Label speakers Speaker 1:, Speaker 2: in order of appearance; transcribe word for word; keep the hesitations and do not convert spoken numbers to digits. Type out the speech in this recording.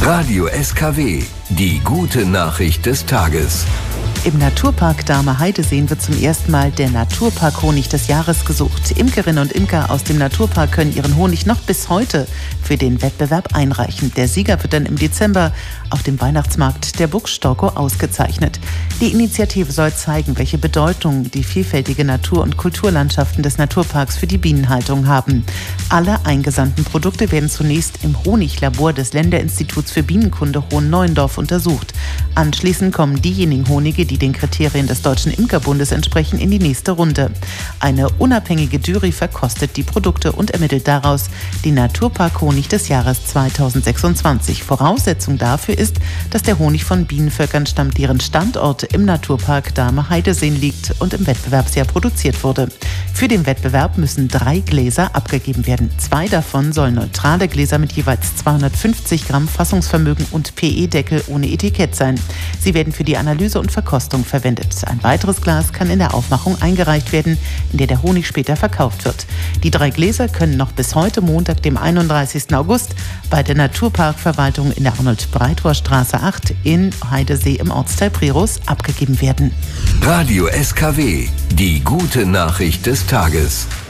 Speaker 1: Radio S K W, die gute Nachricht des Tages.
Speaker 2: Im Naturpark Dahme-Heideseen wird zum ersten Mal der Naturpark-Honig des Jahres gesucht. Imkerinnen und Imker aus dem Naturpark können ihren Honig noch bis heute für den Wettbewerb einreichen. Der Sieger wird dann im Dezember auf dem Weihnachtsmarkt der Burg Storkow ausgezeichnet. Die Initiative soll zeigen, welche Bedeutung die vielfältige Natur- und Kulturlandschaften des Naturparks für die Bienenhaltung haben. Alle eingesandten Produkte werden zunächst im Honiglabor des Länderinstituts für Bienenkunde Hohenneuendorf untersucht. Anschließend kommen diejenigen Honige, die den Kriterien des Deutschen Imkerbundes entsprechen, in die nächste Runde. Eine unabhängige Jury verkostet die Produkte und ermittelt daraus den Naturpark-Honig des Jahres zweitausendsechsundzwanzig. Voraussetzung dafür ist, dass der Honig von Bienenvölkern stammt, deren Standort im Naturpark Dahme-Heideseen liegt und im Wettbewerbsjahr produziert wurde. Für den Wettbewerb müssen drei Gläser abgegeben werden. Zwei davon sollen neutrale Gläser mit jeweils zweihundertfünfzig Gramm Fassungsvermögen und P E-Deckel ohne Etikett sein. Sie werden für die Analyse und Verkostung verwendet. Ein weiteres Glas kann in der Aufmachung eingereicht werden, in der der Honig später verkauft wird. Die drei Gläser können noch bis heute Montag, dem einunddreißigsten August, bei der Naturparkverwaltung in der Arnold-Breitwor-Straße acht in Heidesee im Ortsteil Priros abgegeben werden.
Speaker 1: Radio S K W, die gute Nachricht des Tages.